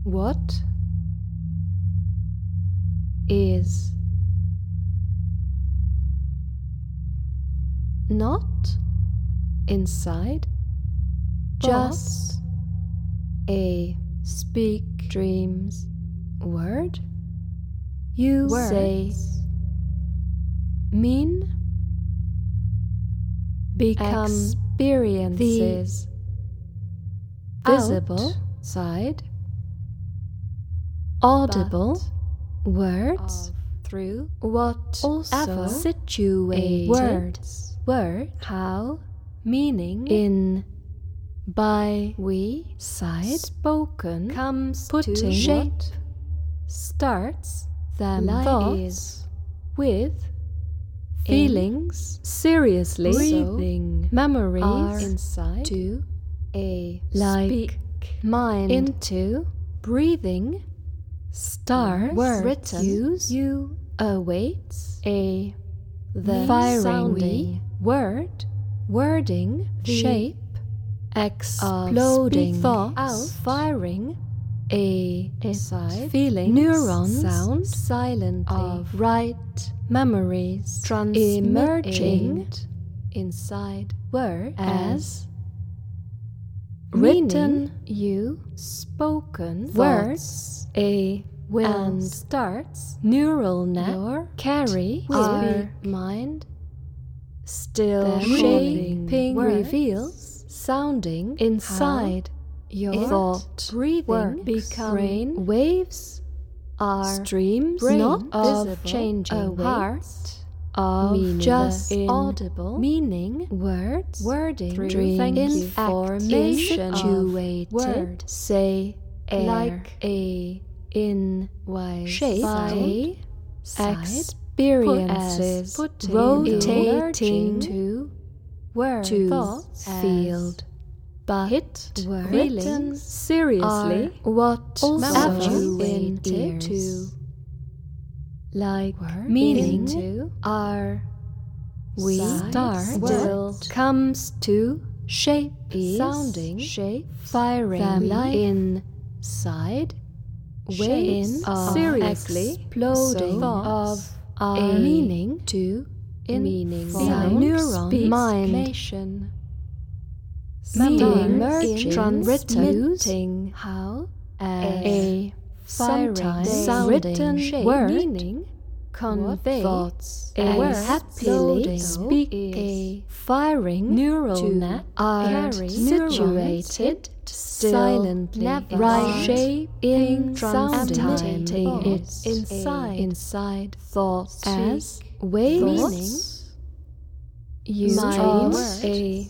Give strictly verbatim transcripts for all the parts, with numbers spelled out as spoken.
What is not inside, just a speak dreams word you Words. say mean become experiences visible side audible words through what also situated words word how meaning in by we side spoken comes putting to shape what starts them life thoughts is with feelings seriously breathing memories are inside to a like speak mind into breathing stars Words written use you awaits a the Me firing sounding word wording the shape exploding speak thoughts out firing a inside feeling neurons sound silently of right memories transmitting emerging inside word as as meaning written you spoken thoughts words a will and starts neural net your carry will our mind still Them shaping words reveals sounding inside your thought breathing works become brain waves are streams brain not of visible changing awaits heart of meaning just in audible meaning words wording through dream thank you information of situated word say air like a in wise shape sound side as experiences putting rotating emerging to word to thoughts as field but hit written feelings seriously are what also actuated in to ears. like Word meaning into are we side start still still comes to shape is sounding shape firing them life inside Shapes in of seriously exploding thoughts of our a meaning to in meaning sound neuron speaks mind nation meaning emerging transmitting how a firing sometimes sounding written shape word meaning convey thoughts a a word happily speak is a firing neural to net are carry situated still silently never right shaping sounding sounding it thoughts inside inside thoughts Speak as way meaning thoughts use mind of a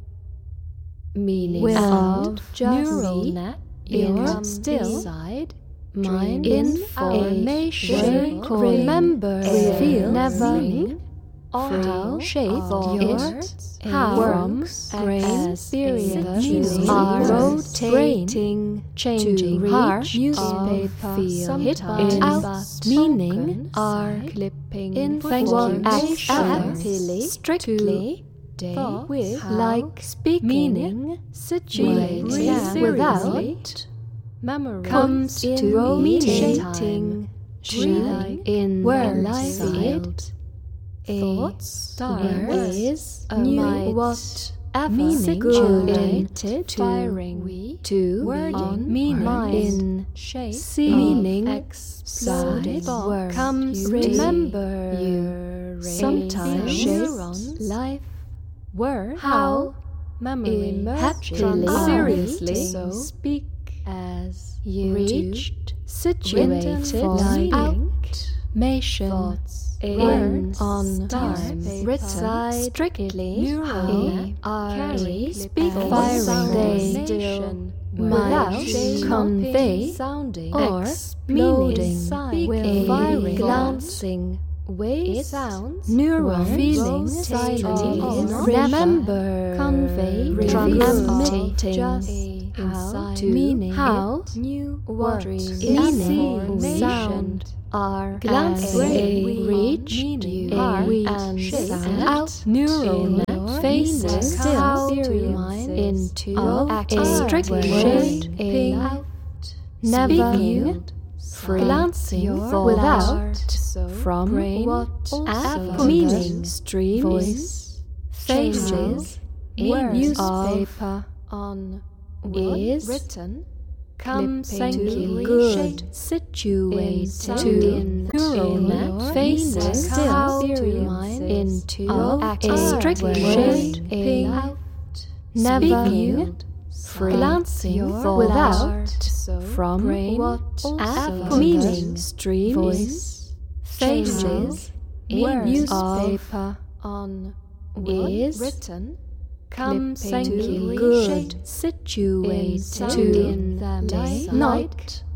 meaning Without and just neural me, net your in still inside mind dream information word remember a reveal never meaning how free shape of it words how works brain as experiences a are words rotating changing reach heart of newspaper feel hit sometimes out but meaning are side clipping information happily strictly day thoughts with how like speaking meaning situated breathe without memory comes in to rotating breathing in words life field a thoughts star words is a new might whatever meaning situated to firing we to wording on meaning mind in shape see of meaning exploded exploded words comes you remember you sometimes feelings neurons life word how memory happily seriously so speak as you reached situated for like meaning mation thoughts in words on time written strictly neural how carry a speak as firing they still without without convey sounding or meaning meaning will a firing glancing way it sounds neural words feelings rotating silently on remember convey transmitting just inside to meaning how new words words meaning information sound are glancing a we reach meaning a heart and shape sound out out neural in net your faces meaning still how into of a a strict word shaping never speaking, free, glancing your without, heart, from, brain, whatever, meaning, streams, voice, faces, in newspaper, on is, written, come clipping thinking to good, reshape, situated to in in neural net your faces, meaning, still experiences into of a strict shaping, out, never speaking, free, glancing your without, heart, from, brain, whatever, meaning, streams, voice, faces, in words newspaper, on, is, written, come clipping thinking good, good, situated in in them day, night, night,